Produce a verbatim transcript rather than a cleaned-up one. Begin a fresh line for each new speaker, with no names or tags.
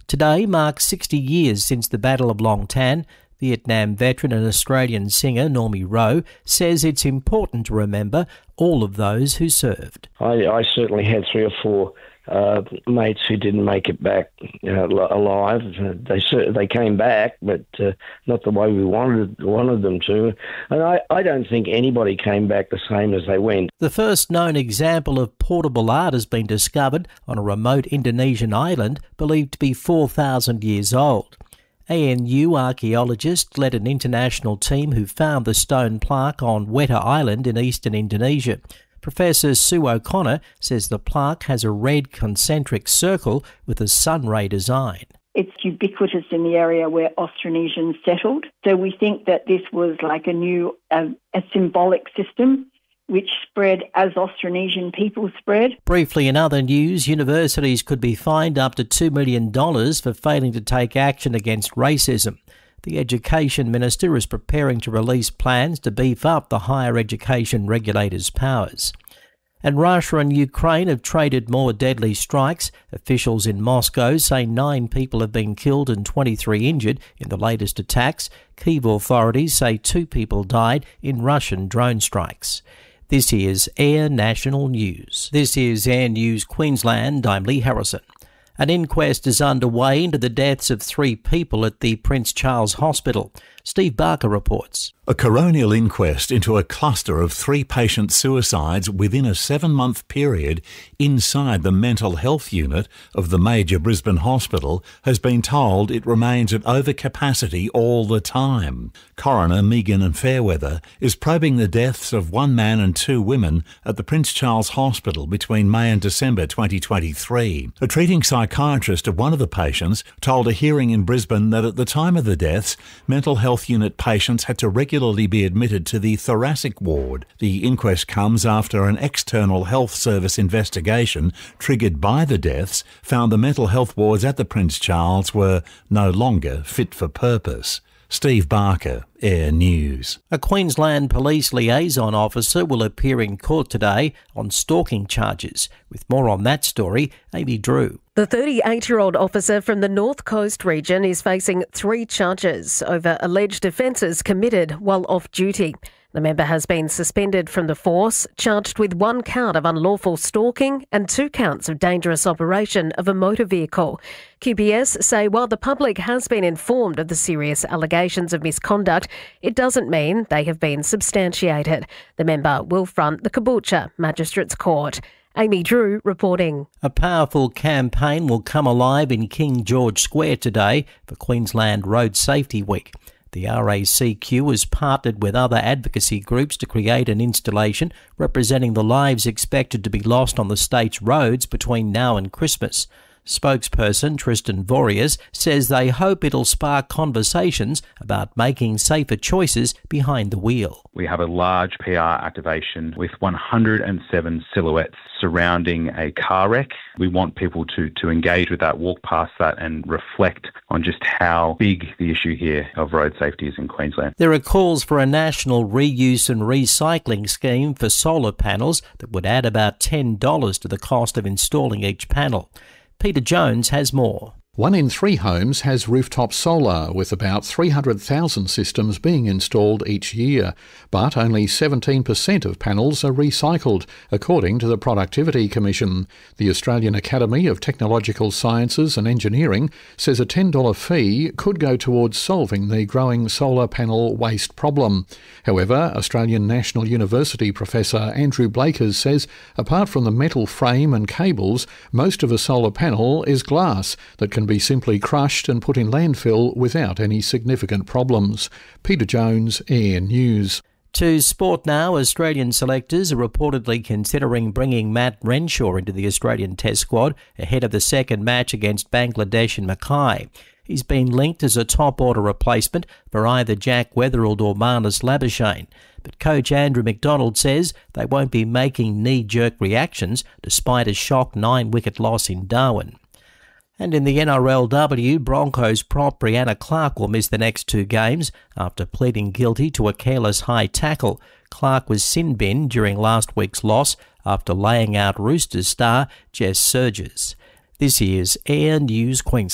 Today marks sixty years since the Battle of Long Tan. Vietnam veteran and Australian singer Normie Rowe says it's important to remember all of those who served.
I, I certainly had three or four uh, mates who didn't make it back uh, alive. They they came back, but uh, not the way we wanted wanted them to. And I, I don't think anybody came back the same as they went.
The first known example of portable art has been discovered on a remote Indonesian island believed to be four thousand years old. A N U archaeologists led an international team who found the stone plaque on Weta Island in eastern Indonesia. Professor Sue O'Connor says the plaque has a red concentric circle with a sunray design.
It's ubiquitous in the area where Austronesians settled. So we think that this was like a new, uh, a symbolic system which spread as Austronesian people spread.
Briefly, in other news, universities could be fined up to two million dollars for failing to take action against racism. The Education Minister is preparing to release plans to beef up the higher education regulators' powers. And Russia and Ukraine have traded more deadly strikes. Officials in Moscow say nine people have been killed and twenty-three injured in the latest attacks. Kyiv authorities say two people died in Russian drone strikes. This is Air National News. This is Air News Queensland. I'm Lee Harrison. An inquest is underway into the deaths of three people at the Prince Charles Hospital. Steve Barker reports.
A coronial inquest into a cluster of three patient suicides within a seven-month period inside the mental health unit of the major Brisbane hospital has been told it remains at overcapacity all the time. Coroner Megan Fairweather is probing the deaths of one man and two women at the Prince Charles Hospital between May and December twenty twenty-three. A treating psychiatrist of one of the patients told a hearing in Brisbane that at the time of the deaths, mental health unit patients had to regularly be admitted to the thoracic ward. The inquest comes after an external health service investigation triggered by the deaths found the mental health wards at the Prince Charles were no longer fit for purpose. Steve Barker, Air News.
A Queensland Police liaison officer will appear in court today on stalking charges. With more on that story, Amy Drew.
The thirty-eight-year-old officer from the North Coast region is facing three charges over alleged offences committed while off duty. The member has been suspended from the force, charged with one count of unlawful stalking and two counts of dangerous operation of a motor vehicle. Q P S say while the public has been informed of the serious allegations of misconduct, it doesn't mean they have been substantiated. The member will front the Caboolture Magistrates Court. Amy Drew reporting.
A powerful campaign will come alive in King George Square today for Queensland Road Safety Week. The R A C Q has partnered with other advocacy groups to create an installation representing the lives expected to be lost on the state's roads between now and Christmas. Spokesperson Tristan Vorias says they hope it'll spark conversations about making safer choices behind the wheel.
We have a large P R activation with one hundred seven silhouettes surrounding a car wreck. We want people to, to engage with that, walk past that and reflect on just how big the issue here of road safety is in Queensland.
There are calls for a national reuse and recycling scheme for solar panels that would add about ten dollars to the cost of installing each panel. Peter Jones has more.
One in three homes has rooftop solar, with about three hundred thousand systems being installed each year. But only seventeen percent of panels are recycled, according to the Productivity Commission. The Australian Academy of Technological Sciences and Engineering says a ten dollars fee could go towards solving the growing solar panel waste problem. However, Australian National University Professor Andrew Blakers says apart from the metal frame and cables, most of a solar panel is glass that can be simply crushed and put in landfill without any significant problems. Peter Jones, Air News.
To sport now, Australian selectors are reportedly considering bringing Matt Renshaw into the Australian Test squad ahead of the second match against Bangladesh in Mackay. He's been linked as a top-order replacement for either Jack Weatherald or Marnus Labuschagne. But coach Andrew McDonald says they won't be making knee-jerk reactions despite a shock nine-wicket loss in Darwin. And in the N R L W, Broncos prop Brianna Clark will miss the next two games after pleading guilty to a careless high tackle. Clark was sin-binned during last week's loss after laying out Roosters star Jess Surges. This is Air News Queensland.